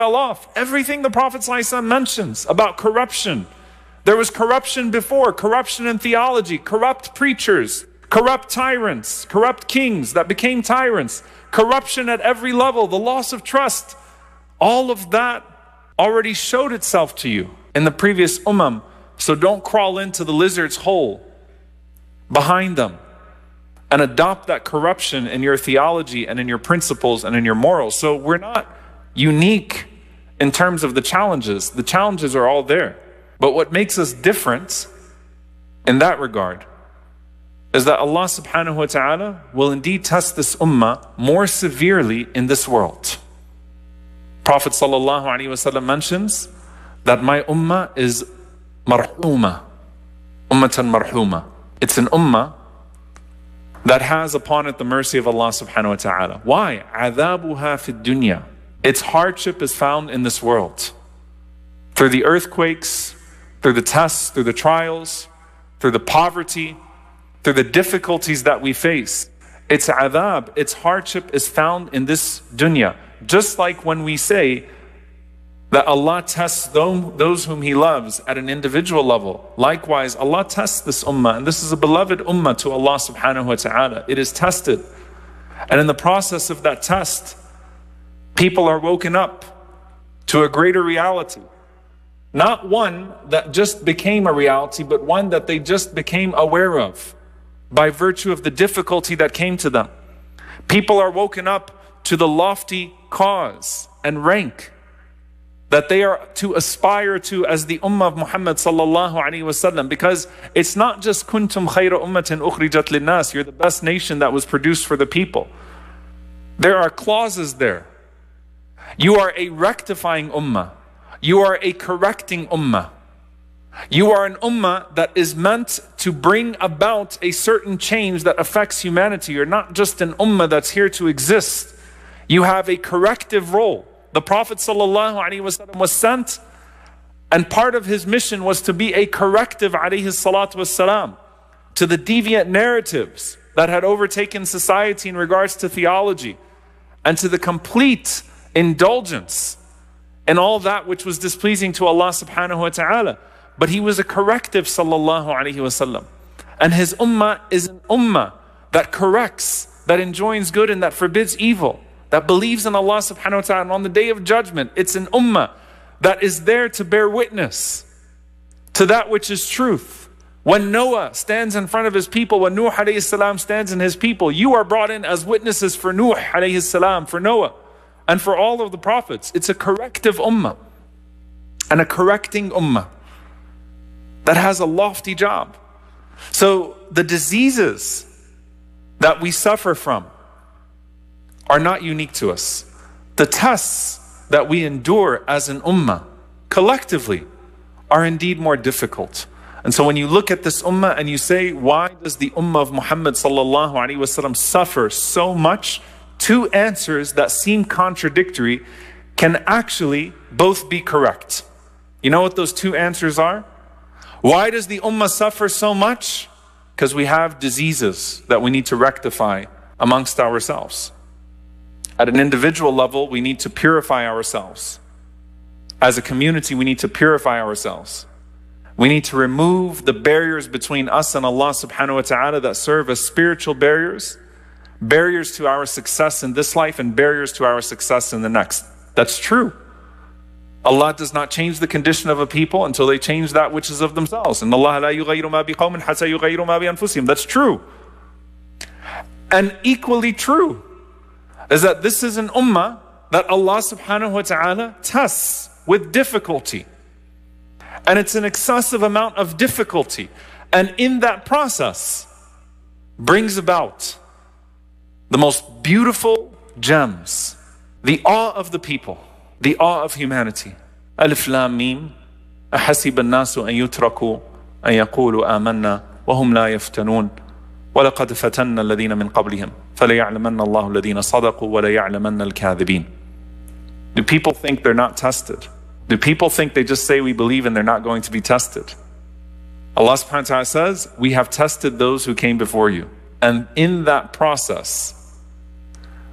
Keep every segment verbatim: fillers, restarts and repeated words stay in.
fell off. Everything the Prophet ﷺ mentions about corruption. There was corruption before, corruption in theology, corrupt preachers, corrupt tyrants, corrupt kings that became tyrants, corruption at every level, the loss of trust. All of that already showed itself to you in the previous ummah. So don't crawl into the lizard's hole behind them and adopt that corruption in your theology and in your principles and in your morals. So we're not unique in terms of the challenges. The challenges are all there. But what makes us different in that regard is that Allah subhanahu wa ta'ala will indeed test this ummah more severely in this world. Prophet sallallahu alaihi wasallam mentions that my ummah is marhuma, ummatan marhuma. It's an ummah that has upon it the mercy of Allah subhanahu wa ta'ala. Why? عَذَابُهَا فِي الدُّنْيَا. Its hardship is found in this world. Through the earthquakes, through the tests, through the trials, through the poverty, through the difficulties that we face. Its adhab, its hardship is found in this dunya. Just like when we say that Allah tests those whom He loves at an individual level. Likewise, Allah tests this ummah, and this is a beloved ummah to Allah subhanahu wa ta'ala. It is tested. And in the process of that test, people are woken up to a greater reality. Not one that just became a reality, but one that they just became aware of by virtue of the difficulty that came to them. People are woken up to the lofty cause and rank that they are to aspire to as the ummah of Muhammad sallallahu alaihi wasallam, because it's not just kuntum khayra ummatin ukhrijat linnas, you're the best nation that was produced for the people. There are clauses there. You are a rectifying ummah. You are a correcting ummah. You are an ummah that is meant to bring about a certain change that affects humanity. You're not just an ummah that's here to exist. You have a corrective role. The Prophet ﷺ was sent, and part of his mission was to be a corrective ﷺ, to the deviant narratives that had overtaken society in regards to theology, and to the complete indulgence in all that which was displeasing to Allah subhanahu wa ta'ala. But he was a corrective sallallahu alayhi wasallam. And his ummah is an ummah that corrects, that enjoins good and that forbids evil, that believes in Allah subhanahu wa ta'ala. And on the day of judgment, it's an ummah that is there to bear witness to that which is truth. When Noah stands in front of his people, when Nuh alayhi salam stands in his people, you are brought in as witnesses for Nuh alayhi salam, for Noah, and for all of the prophets. It's a corrective ummah and a correcting ummah that has a lofty job. So the diseases that we suffer from are not unique to us. The tests that we endure as an ummah collectively are indeed more difficult. And so when you look at this ummah and you say, why does the ummah of Muhammad sallallahu alaihi wasallam suffer so much? Two answers that seem contradictory can actually both be correct. You know what those two answers are? Why does the ummah suffer so much? Because we have diseases that we need to rectify amongst ourselves. At an individual level, we need to purify ourselves. As a community, we need to purify ourselves. We need to remove the barriers between us and Allah subhanahu wa ta'ala that serve as spiritual barriers, barriers to our success in this life and barriers to our success in the next. That's true. Allah does not change the condition of a people until they change that which is of themselves. And Allah la yughayyiru ma biqawmin hatta yughayyiru ma bi anfusihim. That's true. And equally true is that this is an ummah that Allah subhanahu wa ta'ala tests with difficulty. And it's an excessive amount of difficulty. And in that process brings about the most beautiful gems, the awe of the people, the awe of humanity. Alif Lam Mim, أحسب الناس أن يتركوا أن يقولوا آمنا وهم لا يفتنون ولقد فتنا الذين من قبلهم فليعلمن الله الذين صدقوا وليعلمن الكاذبين. Do people think they're not tested? Do people think they just say we believe and they're not going to be tested? Allah subhanahu wa ta'ala says, we have tested those who came before you. And in that process,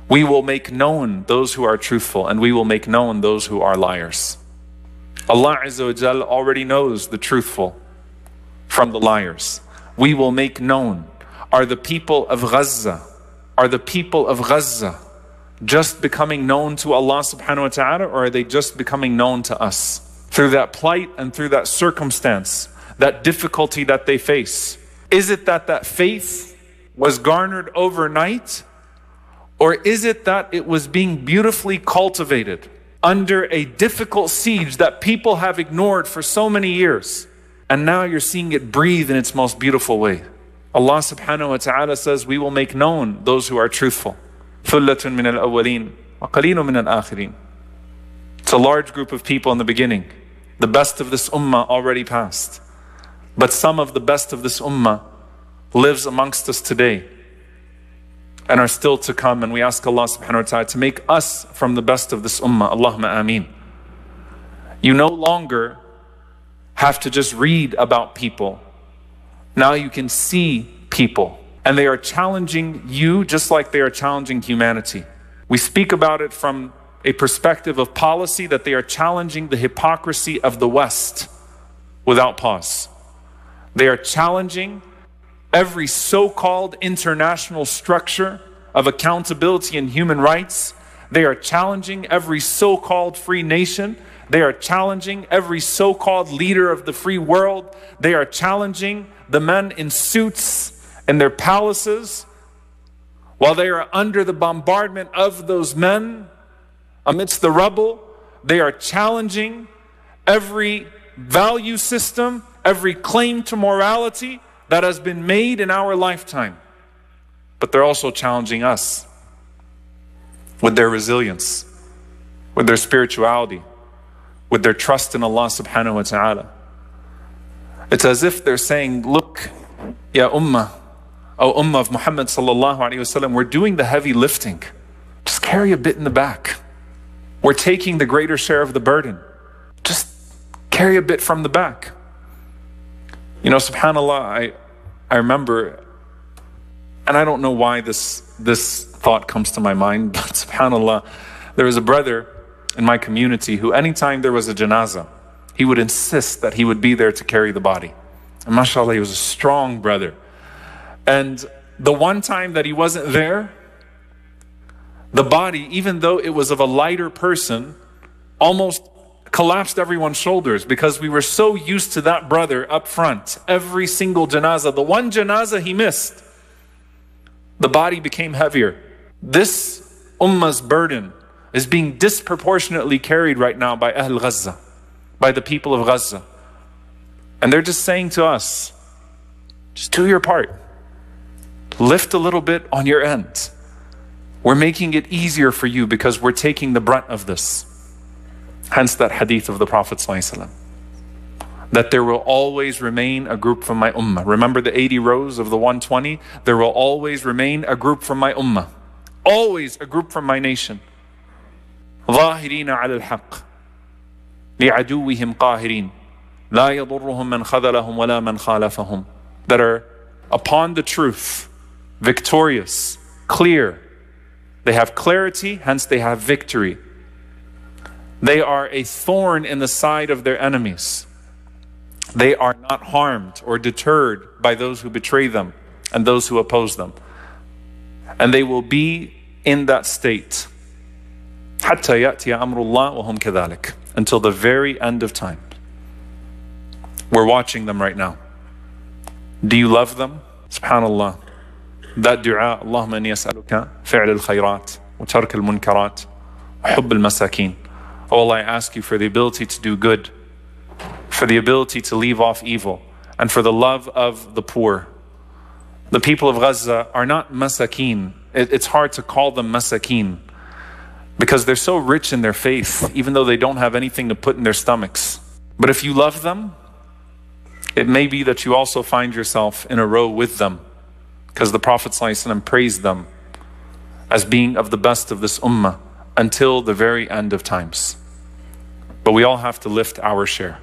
We will make known those who are truthful, and we will make known those who are liars. Allah Azza wa Jal already knows the truthful from the liars. We will make known. Are the people of Gaza, are the people of Gaza just becoming known to Allah subhanahu wa ta'ala, or are they just becoming known to us? Through that plight and through that circumstance, that difficulty that they face. Is it that that faith was garnered overnight? Or is it that it was being beautifully cultivated under a difficult siege that people have ignored for so many years? And now you're seeing it breathe in its most beautiful way. Allah subhanahu wa ta'ala says, we will make known those who are truthful. ثُلَّةٌ مِّنَ الْأَوَّلِينَ وَقَلِيلٌ مِّنَ الْآخِرِينَ. It's a large group of people in the beginning. The best of this ummah already passed. But some of the best of this ummah lives amongst us today and are still to come. And we ask Allah subhanahu wa ta'ala to make us from the best of this ummah. Allahumma ameen. You no longer have to just read about people. Now you can see people. And they are challenging you just like they are challenging humanity. We speak about it from a perspective of policy, that they are challenging the hypocrisy of the West without pause. They are challenging every so-called international structure of accountability and human rights. They are challenging every so-called free nation. They are challenging every so-called leader of the free world. They are challenging the men in suits in their palaces while they are under the bombardment of those men amidst the rubble. They are challenging every value system, every claim to morality that has been made in our lifetime. But they're also challenging us with their resilience, with their spirituality, with their trust in Allah subhanahu wa ta'ala. It's as if they're saying, look, Ya Ummah, O Ummah of Muhammad sallallahu alayhi wasallam, we're doing the heavy lifting. Just carry a bit in the back. We're taking the greater share of the burden. Just carry a bit from the back. You know, subhanAllah, I, I remember, and I don't know why this, this thought comes to my mind, but subhanAllah, there was a brother in my community who anytime there was a janazah, he would insist that he would be there to carry the body. And mashallah, he was a strong brother. And the one time that he wasn't there, the body, even though it was of a lighter person, almost collapsed everyone's shoulders because we were so used to that brother up front. Every single janazah, the one janazah he missed, the body became heavier. This ummah's burden is being disproportionately carried right now by Ahl Gaza, by the people of Gaza. And they're just saying to us, just do your part. Lift a little bit on your end. We're making it easier for you because we're taking the brunt of this. Hence that hadith of the Prophet ﷺ, that there will always remain a group from my ummah. Remember the eighty rows of the one twenty? There will always remain a group from my ummah. Always a group from my nation. ظاهرين على الحق لعدوهم قاهرين لا يضرهم من خذلهم ولا من خالفهم. That are upon the truth, victorious, clear. They have clarity, hence they have victory. They are a thorn in the side of their enemies. They are not harmed or deterred by those who betray them and those who oppose them. And they will be in that state حتى يأتي أمر الله وهم كذلك, until the very end of time. We're watching them right now. Do you love them? Subhanallah. That dua, Allahumma inni as'aluka fi'l al-khayrat wa tark al-munkarat wa hubb al-masakin. Oh Allah, I ask you for the ability to do good, for the ability to leave off evil, and for the love of the poor. The people of Gaza are not masakin. It, it's hard to call them masakin because they're so rich in their faith, even though they don't have anything to put in their stomachs. But if you love them, it may be that you also find yourself in a row with them, because the Prophet ﷺ praised them as being of the best of this ummah until the very end of times. But we all have to lift our share.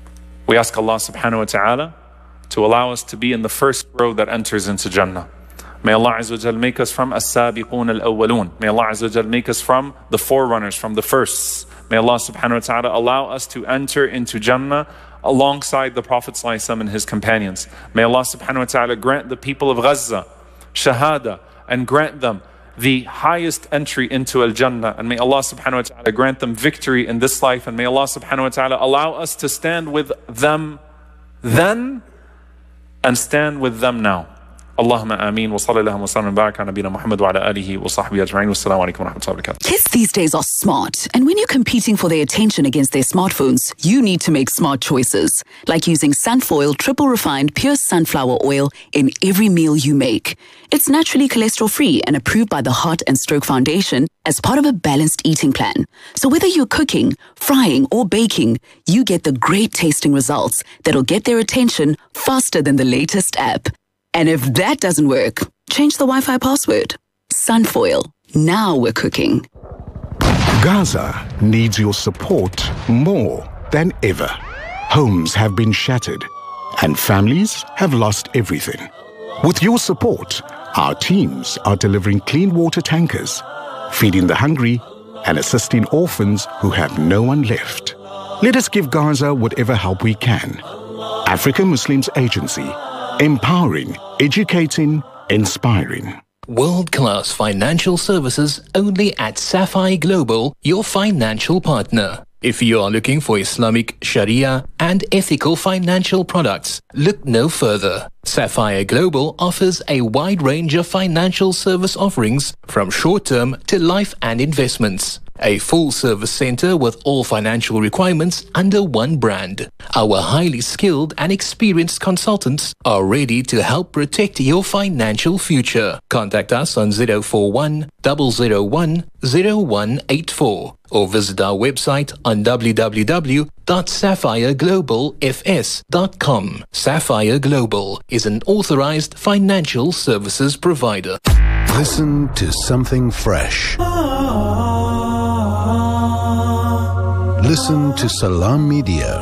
We ask Allah subhanahu wa ta'ala to allow us to be in the first row that enters into Jannah. May Allah Azza wa Jal make us from as-sabiqun al-awwalun. May Allah Azza wa Jal make us from the forerunners, from the firsts. May Allah subhanahu wa ta'ala allow us to enter into Jannah alongside the Prophet ﷺ and his companions. May Allah subhanahu wa ta'ala grant the people of Gaza shahada and grant them the highest entry into Al-Jannah. And may Allah subhanahu wa ta'ala grant them victory in this life. And may Allah subhanahu wa ta'ala allow us to stand with them then and stand with them now. Allahumma ameen wa sallallahu wa sallam wa baraka ala nabina Muhammad wa ala alihi wa sahbihi ajma'in. Wassalamu alaikum wa rahmatullahi wa barakatuh. Kids these days are smart, and when you're competing for their attention against their smartphones, you need to make smart choices, like using Sunfoil triple refined pure sunflower oil in every meal you make. It's naturally cholesterol-free and approved by the Heart and Stroke Foundation as part of a balanced eating plan. So whether you're cooking, frying, or baking, you get the great tasting results that'll get their attention faster than the latest app. And if that doesn't work, change the Wi-Fi password. Sunfoil. Now we're cooking. Gaza needs your support more than ever. Homes have been shattered and families have lost everything. With your support, our teams are delivering clean water tankers, feeding the hungry and assisting orphans who have no one left. Let us give Gaza whatever help we can. African Muslims Agency. Empowering, educating, inspiring. World-class financial services only at Sapphire Global, your financial partner. If you are looking for Islamic, Sharia and ethical financial products, look no further. Sapphire Global offers a wide range of financial service offerings from short-term to life and investments. A full-service center with all financial requirements under one brand. Our highly skilled and experienced consultants are ready to help protect your financial future. Contact us on zero four one, zero zero one, zero one eight four or visit our website on w w w dot sapphire global f s dot com. Sapphire Global is an authorized financial services provider. Listen to something fresh. Listen to Salam Media.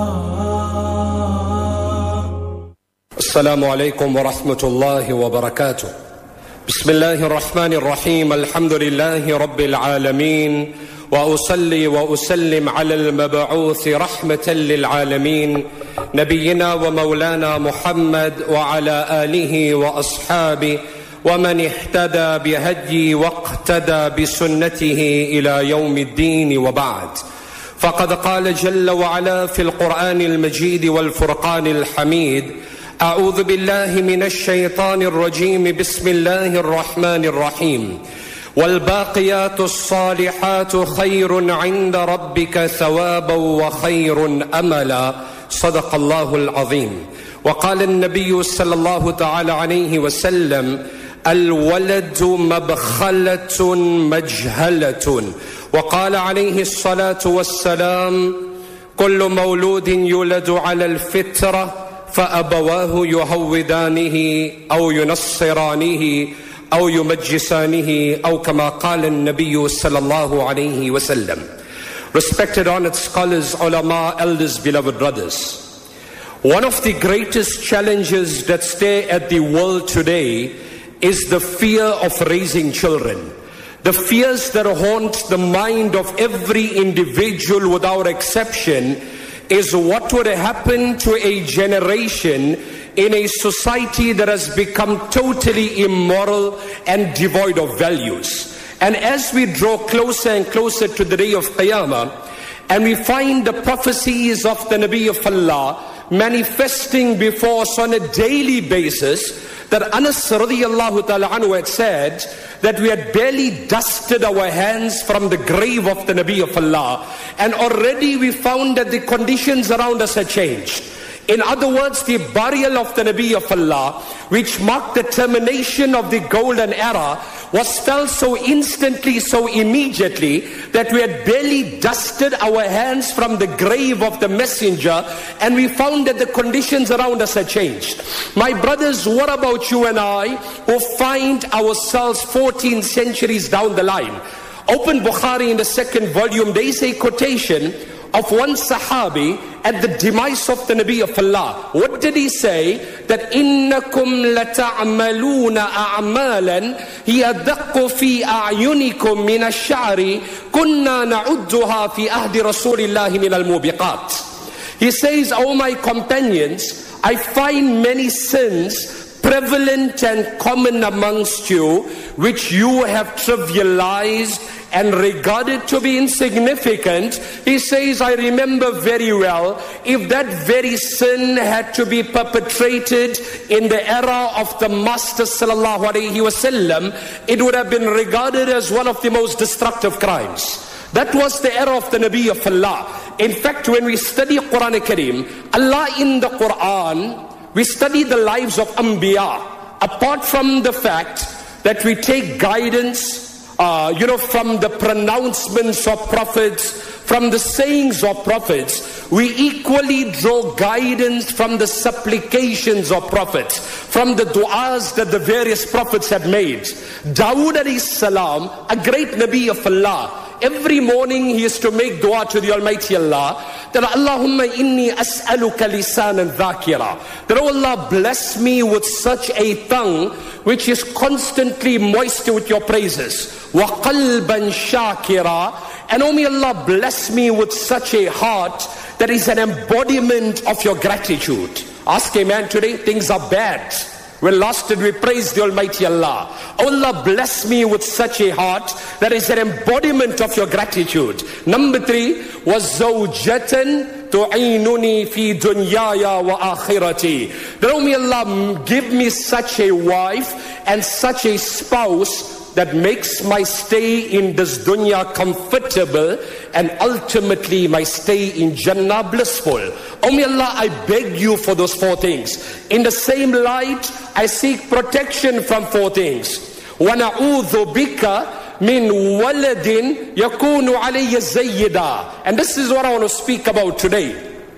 Assalamu alaikum wa rahmatullahi wa barakatuh. Bismillahir Rahmanir Rahim. Alhamdulillahi Rabbil Alameen. Wa usalli wa usallim ala al-mab'uth rahmatan lil alamin. Nabiyyina wa maulana Muhammad wa ala alihi wa ashabihi. ومن اهتدى بهدي واقتدى بسنته إلى يوم الدين وبعد فقد قال جل وعلا في القرآن المجيد والفرقان الحميد أعوذ بالله من الشيطان الرجيم بسم الله الرحمن الرحيم والباقيات الصالحات خير عند ربك ثوابا وخير أملا صدق الله العظيم. وقال النبي صلى الله تعالى عليه وسلم الولد مبخلة مجهلة. وقال عليه الصلاة والسلام كل مولود يولد على الفطرة فأبواه يهودانه أو ينصرانه أو يمجسانه أو كما قال النبي صلى الله عليه وسلم. Respected honored scholars, ulama, elders, beloved brothers, one of the greatest challenges that stare at the world today is the fear of raising children. The fears that haunt the mind of every individual without exception is what would happen to a generation in a society that has become totally immoral and devoid of values. And as we draw closer and closer to the day of Qiyamah, and we find the prophecies of the Nabi of Allah manifesting before us on a daily basis, that Anas radiallahu ta'ala anhu had said that we had barely dusted our hands from the grave of the Nabi of Allah, and already we found that the conditions around us had changed. In other words, the burial of the Nabi of Allah, which marked the termination of the golden era, was felt so instantly, so immediately, that we had barely dusted our hands from the grave of the messenger, and we found that the conditions around us had changed. My brothers, what about you and I, who find ourselves fourteen centuries down the line? Open Bukhari in the second volume, there is a quotation of one Sahabi at the demise of the Nabi of Allah. What did he say? That إِنَّكُمْ لَتَعْمَلُونَ أَعْمَالًا هِيَ دَقُّ فِي أَعْيُنِكُمْ مِنَ الشَّعْرِ كُنَّا نَعُدُّهَا فِي أَهْدِ رَسُولِ اللَّهِ مِنَ الْمُوبِقَاتِ. He says, O my companions, I find many sins prevalent and common amongst you, which you have trivialized and regarded to be insignificant. He says, I remember very well, if that very sin had to be perpetrated in the era of the Master Sallallahu Alaihi Wasallam, it would have been regarded as one of the most destructive crimes. That was the era of the Nabi of Allah. In fact, when we study Quran Kareem, Allah in the Quran, we study the lives of Anbiya. Apart from the fact that we take guidance, uh, you know, from the pronouncements of prophets, from the sayings of prophets, we equally draw guidance from the supplications of prophets, from the du'as that the various prophets had made. Dawood alayhi salam, a great Nabi of Allah, every morning he used to make dua to the Almighty Allah, that Allahumma inni as'aluka lisanan dhakira, that oh Allah, bless me with such a tongue which is constantly moist with your praises, wa qalban shakira, and oh may Allah bless me with such a heart that is an embodiment of your gratitude. Ask a man today, things are bad. When last did we praise the Almighty Allah? Oh Allah, bless me with such a heart that is an embodiment of your gratitude. Number three was zawjatan tu'inuni fi dunyaya wa akhirati. That oh may Allah give me such a wife and such a spouse that makes my stay in this dunya comfortable and ultimately my stay in Jannah blissful. Oh may Allah, I beg you for those four things. In the same light, I seek protection from four things. وَنَعُوذُ بِكَ مِنْ وَلَدٍ يَكُونُ عَلَيَّ زَيِّدًا. And this is what I want to speak about today.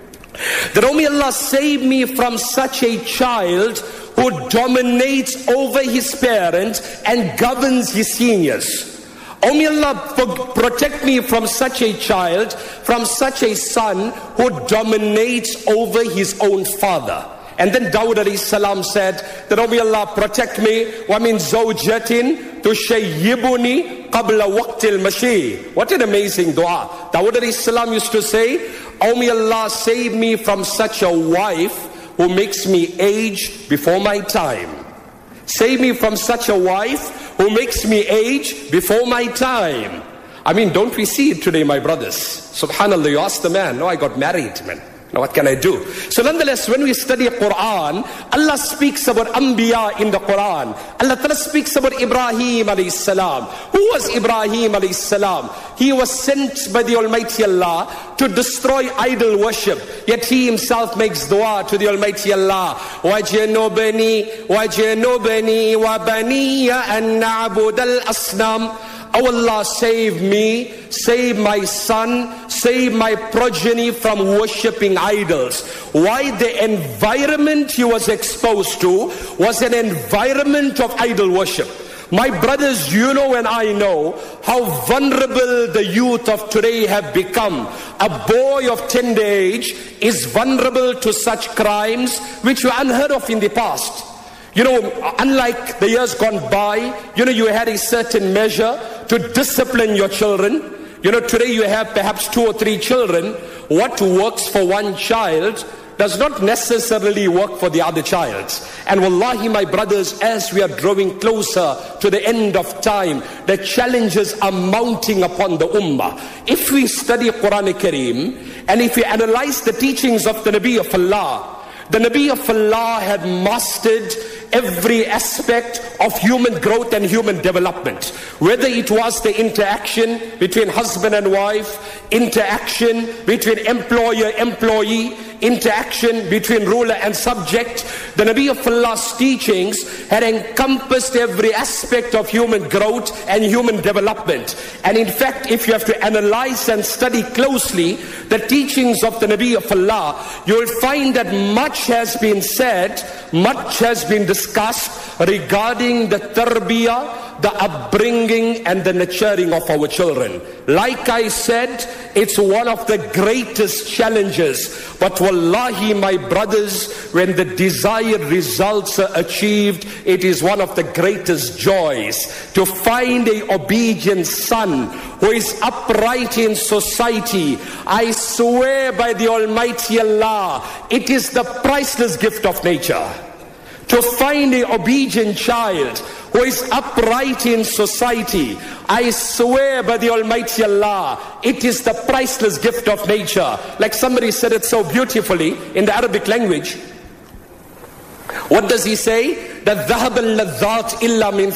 That oh may Allah save me from such a child who dominates over his parents and governs his seniors. Oh may Allah protect me from such a child, from such a son who dominates over his own father. And then Dawud alayhi salam said that oh may Allah protect me wa min zawjatin tushayyibuni qabla waqtil mashi. What an amazing dua. Dawud alayhi salam used to say, oh may Allah save me from such a wife who makes me age before my time. Save me from such a wife who makes me age before my time. I mean, don't we see it today, my brothers? Subhanallah, you ask the man, no, I got married, man. Now what can I do? So nonetheless, when we study Quran, Allah speaks about Anbiya in the Quran. Allah Ta'ala speaks about Ibrahim alayhi salam. Who was Ibrahim alayhi salam? He was sent by the Almighty Allah to destroy idol worship. Yet he himself makes dua to the Almighty Allah. وَجَنُوبَنِي وَجَنُوبَنِي وَبَنِيَ أَن نَعْبُدَ الْأَصْنَامِ. Oh Allah, save me, save my son, save my progeny from worshipping idols. Why? The environment he was exposed to was an environment of idol worship. My brothers, you know and I know how vulnerable the youth of today have become. A boy of tender age is vulnerable to such crimes which were unheard of in the past. You know, unlike the years gone by, you know, you had a certain measure to discipline your children. You know, today you have perhaps two or three children. What works for one child does not necessarily work for the other child. And wallahi, my brothers, as we are drawing closer to the end of time, the challenges are mounting upon the ummah. If we study Quran Kareem, and if we analyze the teachings of the Nabi of Allah, the Nabi of Allah had mastered every aspect of human growth and human development. Whether it was the interaction between husband and wife, interaction between employer-employee, interaction between ruler and subject, the Nabi of Allah's teachings had encompassed every aspect of human growth and human development. And in fact, if you have to analyze and study closely the teachings of the Nabi of Allah, you will find that much has been said, much has been discussed regarding the tarbiyah, the upbringing and the nurturing of our children. Like I said, it's one of the greatest challenges. But wallahi, my brothers, when the desired results are achieved, it is one of the greatest joys to find a obedient son who is upright in society. I swear by the Almighty Allah, it is the priceless gift of nature. To find an obedient child who is upright in society, I swear by the Almighty Allah, it is the priceless gift of nature. Like somebody said it so beautifully in the Arabic language. What does he say? That ذهب اللذات إلا من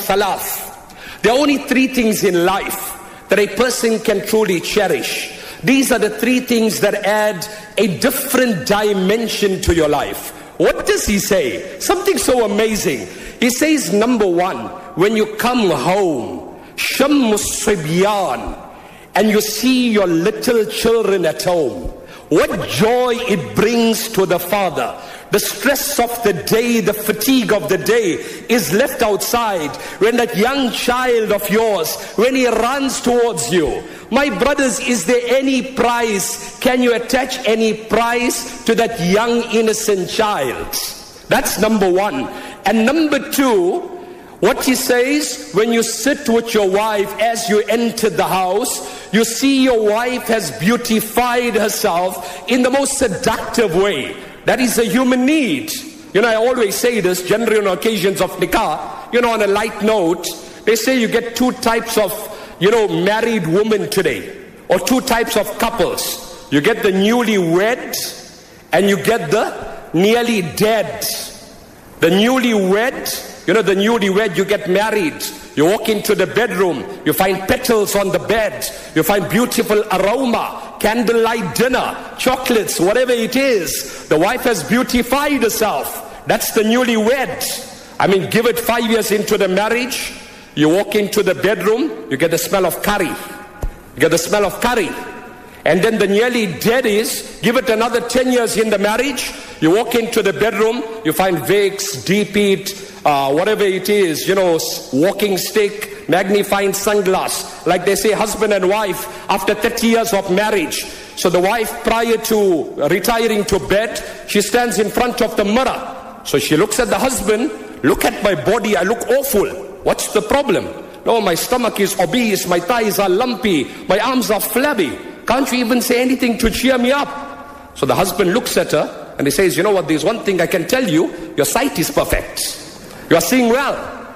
ثلاث. There are only three things in life that a person can truly cherish. These are the three things that add a different dimension to your life. What does he say? Something so amazing. He says, number one, when you come home, Shammus Sibyan, and you see your little children at home, what joy it brings to the father. The stress of the day, the fatigue of the day is left outside when that young child of yours, when he runs towards you. My brothers, is there any price? Can you attach any price to that young innocent child? That's number one. And number two, what he says, when you sit with your wife as you enter the house, you see your wife has beautified herself in the most seductive way. That is a human need. You know, I always say this, generally on occasions of nikah, you know, on a light note, they say you get two types of, you know, married women today, or two types of couples. You get the newlywed, and you get the nearly dead. The newlywed, you know, the newlywed, you get married. You walk into the bedroom, you find petals on the bed, you find beautiful aroma, candlelight dinner, chocolates, whatever it is. The wife has beautified herself. That's the newlywed. I mean, give it five years into the marriage, you walk into the bedroom, you get the smell of curry. You get the smell of curry. And then the nearly dead is, give it another ten years in the marriage, you walk into the bedroom, you find Vicks, Deep-Eat, uh, whatever it is, you know, walking stick, magnifying sunglass. Like they say, husband and wife, after thirty years of marriage. So the wife, prior to retiring to bed, she stands in front of the mirror. So she looks at the husband, look at my body, I look awful. What's the problem? No, my stomach is obese, my thighs are lumpy, my arms are flabby. Can't you even say anything to cheer me up? So the husband looks at her and he says, you know what, there's one thing I can tell you, your sight is perfect. You are seeing well.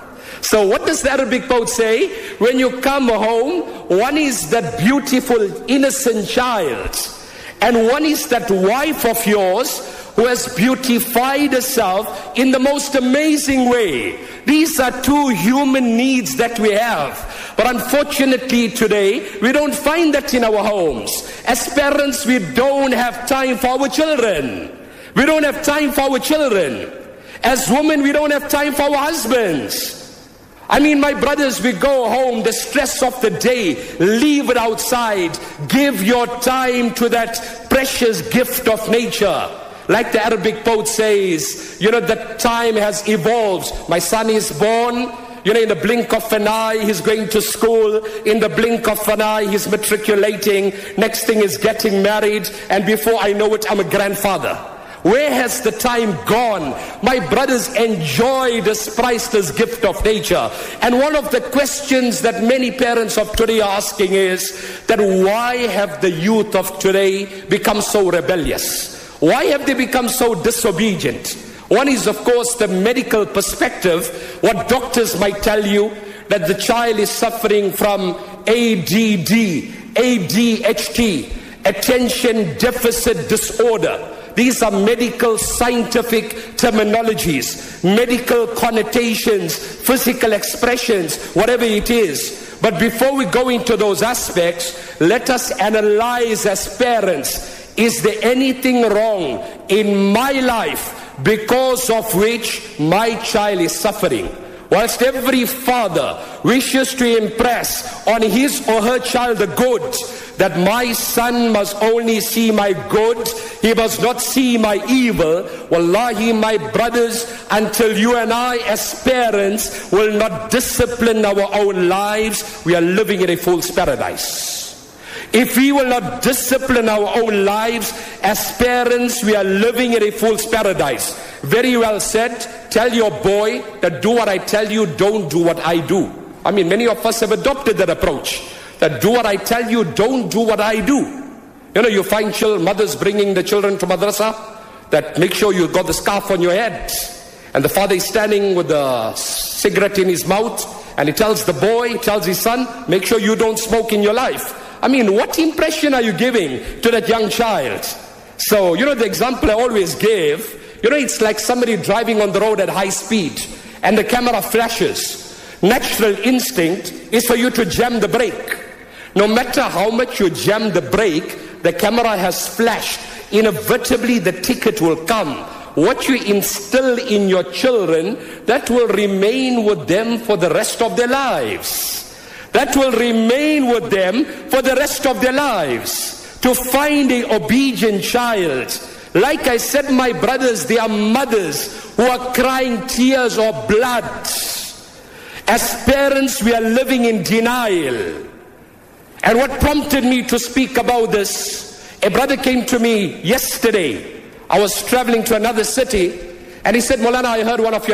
So what does the Arabic poet say? When you come home, one is that beautiful innocent child, and one is that wife of yours who has beautified herself in the most amazing way. These are two human needs that we have. But unfortunately today, we don't find that in our homes. As parents, we don't have time for our children. We don't have time for our children. As women, we don't have time for our husbands. I mean, my brothers, we go home, the stress of the day, leave it outside. Give your time to that precious gift of nature. Like the Arabic poet says, you know, that time has evolved. My son is born, you know, in the blink of an eye, he's going to school. In the blink of an eye, he's matriculating. Next thing is getting married. And before I know it, I'm a grandfather. Where has the time gone? My brothers, enjoy this priceless gift of nature. And one of the questions that many parents of today are asking is that why have the youth of today become so rebellious? Why have they become so disobedient? One is, of course, the medical perspective. What doctors might tell you, that the child is suffering from A D D, A D H D, attention deficit disorder. These are medical scientific terminologies, medical connotations, physical expressions, whatever it is. But before we go into those aspects, let us analyze as parents. Is there anything wrong in my life because of which my child is suffering? Whilst every father wishes to impress on his or her child the good, that my son must only see my good, he must not see my evil. Wallahi, my brothers, until you and I as parents will not discipline our own lives, we are living in a fool's paradise. If we will not discipline our own lives as parents, we are living in a fool's paradise. Very well said. Tell your boy that do what I tell you, don't do what I do. I mean, many of us have adopted that approach. That do what I tell you, don't do what I do. You know, you find children, mothers bringing the children to madrasa, that make sure you got the scarf on your head. And the father is standing with the cigarette in his mouth, and he tells the boy, tells his son, make sure you don't smoke in your life. I mean, what impression are you giving to that young child? So, you know, the example I always give, you know, it's like somebody driving on the road at high speed, and the camera flashes. Natural instinct is for you to jam the brake. No matter how much you jam the brake, the camera has flashed. Inevitably, the ticket will come. What you instill in your children, that will remain with them for the rest of their lives. That will remain with them for the rest of their lives. To find an obedient child, like I said, my brothers, they are mothers who are crying tears of blood. As parents, we are living in denial. And what prompted me to speak about this, a brother came to me yesterday. I was traveling to another city, and he said, Maulana, I heard one of your